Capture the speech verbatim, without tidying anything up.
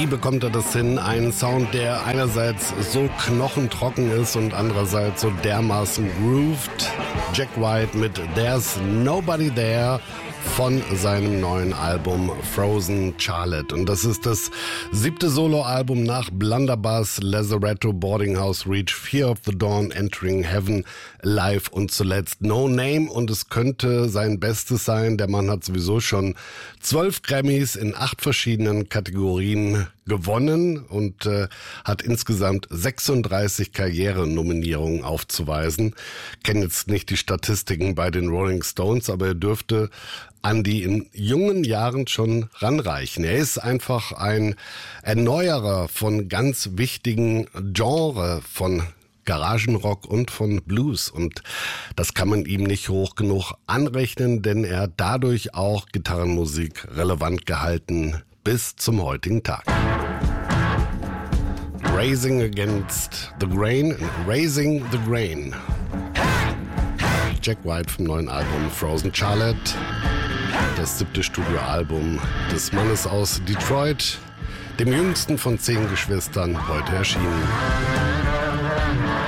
bekommt er das hin? Einen Sound, der einerseits so knochentrocken ist und andererseits so dermaßen grooved. Jack White mit There's Nobody There von seinem neuen Album Frozen Charlotte. Und das ist das siebte Soloalbum nach Blunderbuss, Lazaretto, Boarding House Reach, Fear of the Dawn, Entering Heaven, Live und zuletzt No Name. Und es könnte sein Bestes sein. Der Mann hat sowieso schon zwölf Grammys in acht verschiedenen Kategorien gewonnen und äh, hat insgesamt sechsunddreißig Karrierenominierungen aufzuweisen. Kenne jetzt nicht die Statistiken bei den Rolling Stones, aber er dürfte an die in jungen Jahren schon ranreichen. Er ist einfach ein Erneuerer von ganz wichtigen Genres, von Garagenrock und von Blues. Und das kann man ihm nicht hoch genug anrechnen, denn er hat dadurch auch Gitarrenmusik relevant gehalten bis zum heutigen Tag. Raising Against the Grain, Raising the Grain. Jack White vom neuen Album Frozen Charlotte. Das siebte Studioalbum des Mannes aus Detroit, dem jüngsten von zehn Geschwistern, heute erschienen.